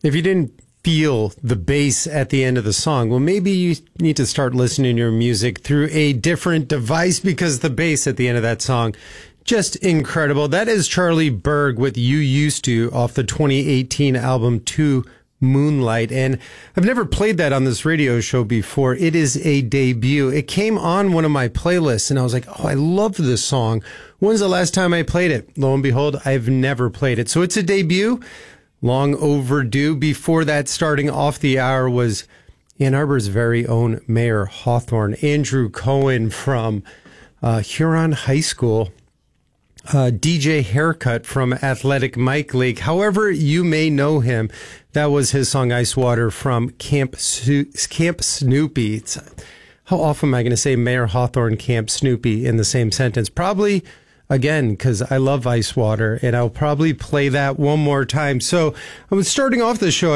If you didn't feel the bass at the end of the song, well, maybe you need to start listening to your music through a different device, because the bass at the end of that song, just incredible. That is Charlie Berg with You Used To off the 2018 album To Moonlight. And I've never played that on this radio show before. It is a debut. It came on one of my playlists and I was like, oh, I love this song. When's the last time I played it? Lo and behold, I've never played it. So it's a debut. Long overdue. Before that, starting off the hour, was Ann Arbor's very own Mayer Hawthorne, Andrew Cohen from Huron High School, DJ Haircut from Athletic Mike League. However you may know him, that was his song Ice Water from Camp Snoopy. How often am I going to say Mayer Hawthorne, Camp Snoopy in the same sentence? Probably again, because I love Ice Water, and I'll probably play that one more time. So I was starting off the show.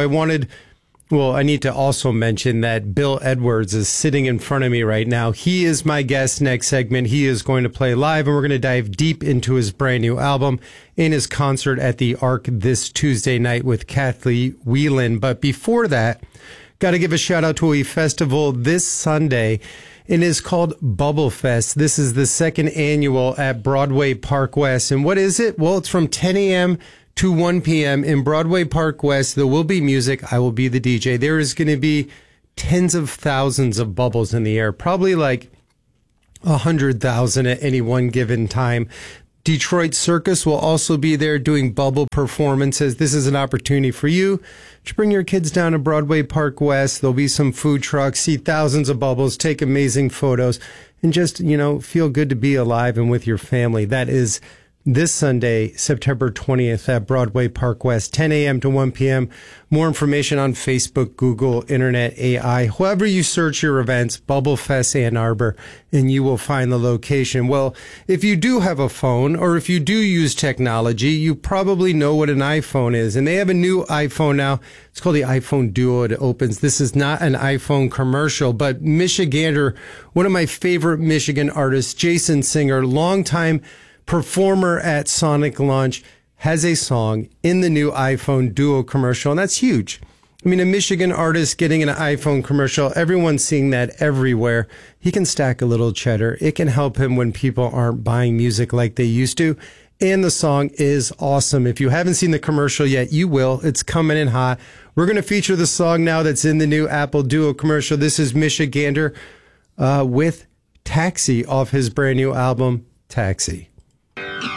I need to also mention that Bill Edwards is sitting in front of me right now. He is my guest next segment. He is going to play live, and we're going to dive deep into his brand new album in his concert at the Arc this Tuesday night with Kathy Whelan. But before that, got to give a shout out to a festival this Sunday. It is called Bubble Fest. This is the second annual at Broadway Park West. And what is it? Well, it's from 10 a.m. to 1 p.m. in Broadway Park West. There will be music. I will be the DJ. There is going to be tens of thousands of bubbles in the air, probably like 100,000 at any one given time. Detroit Circus will also be there doing bubble performances. This is an opportunity for you to bring your kids down to Broadway Park West. There'll be some food trucks, see thousands of bubbles, take amazing photos, and just, feel good to be alive and with your family. That is this Sunday, September 20th at Broadway Park West, 10 a.m. to 1 p.m. More information on Facebook, Google, Internet, AI. However you search your events, Bubble Fest Ann Arbor, and you will find the location. Well, if you do have a phone, or if you do use technology, you probably know what an iPhone is. And they have a new iPhone now. It's called the iPhone Duo. It opens. This is not an iPhone commercial, but Michigander, one of my favorite Michigan artists, Jason Singer, longtime performer at Sonic Launch, has a song in the new iPhone Duo commercial, and that's huge. I mean, a Michigan artist getting an iPhone commercial, everyone's seeing that everywhere. He can stack a little cheddar. It can help him when people aren't buying music like they used to. And the song is awesome. If you haven't seen the commercial yet, you will. It's coming in hot. We're going to feature the song now that's in the new Apple Duo commercial. This is Michigander with Taxi off his brand new album, Taxi.